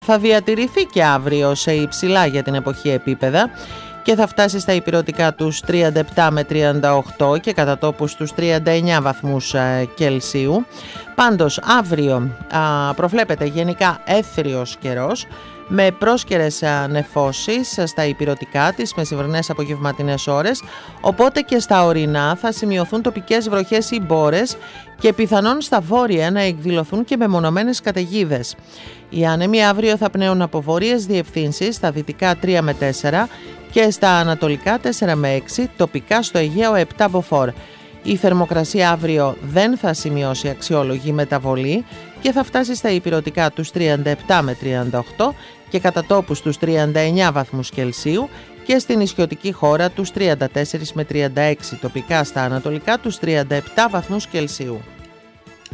Θα διατηρηθεί και αύριο σε υψηλά για την εποχή επίπεδα και θα φτάσει στα ηπειρωτικά τους 37 με 38 και κατά τόπους τους 39 βαθμούς Κελσίου. Πάντως αύριο προβλέπεται γενικά έθριος καιρός με πρόσκαιρες νεφώσεις στα ηπειρωτικά τις μεσημβρινές απογευματινές ώρες, οπότε και στα ορεινά θα σημειωθούν τοπικές βροχές ή μπόρες και πιθανόν στα βόρεια να εκδηλωθούν και μεμονωμένες καταιγίδες. Οι άνεμοι αύριο θα πνέουν από βόρειες διευθύνσεις, στα δυτικά 3 με 4 και στα ανατολικά 4 με 6, τοπικά στο Αιγαίο 7 μποφόρ. Η θερμοκρασία αύριο δεν θα σημειώσει αξιόλογη μεταβολή και θα φτάσει στα ηπειρωτικά τους 37 με 38 και κατά τόπους τους 39 βαθμούς Κελσίου και στην νησιωτική χώρα τους 34 με 36, τοπικά στα ανατολικά τους 37 βαθμούς Κελσίου.